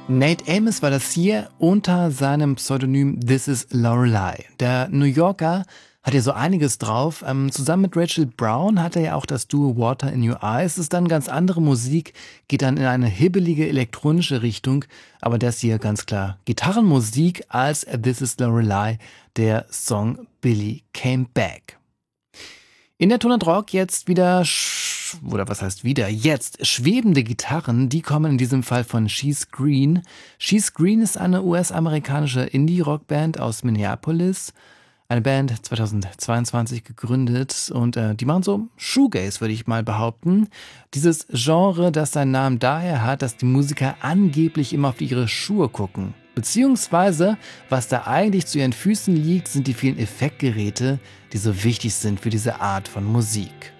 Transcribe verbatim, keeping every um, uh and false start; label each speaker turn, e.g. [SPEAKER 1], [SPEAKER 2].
[SPEAKER 1] Nate Amos war das hier unter seinem Pseudonym This Is Lorelei. Der New Yorker hat ja so einiges drauf. Ähm, zusammen mit Rachel Brown hat er ja auch das Duo Water in Your Eyes. Es ist dann ganz andere Musik, geht dann in eine hibbelige elektronische Richtung. Aber das hier ganz klar Gitarrenmusik als This Is Lorelei, der Song Billy Came Back. In der Ton und Rock jetzt wieder, sch- oder was heißt wieder, jetzt schwebende Gitarren, die kommen in diesem Fall von She's Green. She's Green ist eine U S-amerikanische Indie-Rock-Band aus Minneapolis. Eine Band zweitausendzweiundzwanzig gegründet und äh, die machen so Shoegaze, würde ich mal behaupten. Dieses Genre, das seinen Namen daher hat, dass die Musiker angeblich immer auf ihre Schuhe gucken. Beziehungsweise, was da eigentlich zu ihren Füßen liegt, sind die vielen Effektgeräte, die so wichtig sind für diese Art von Musik.